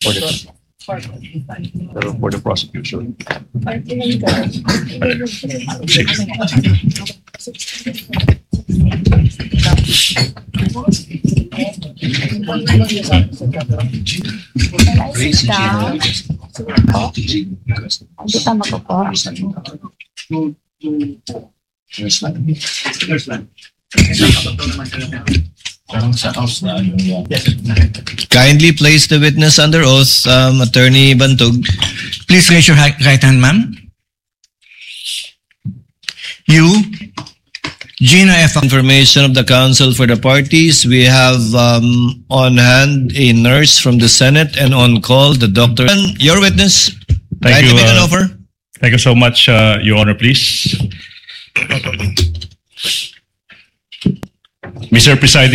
For the prosecution. Sit down. Hindi tama ko po. Kindly place the witness under oath, Attorney Bantog. Please raise your right hand, ma'am. You, Gina F. Information of the counsel for the parties. We have on hand a nurse from the Senate and on call the doctor. And your witness. Thank Kindly you. make an offer. Thank you so much, Your Honor, please. Mr. Presiding